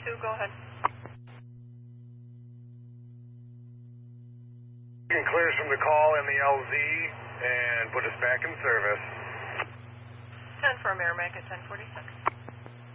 go ahead. You can clear us from the call in the LZ and put us back in service. 10 for Merrimack at 1046.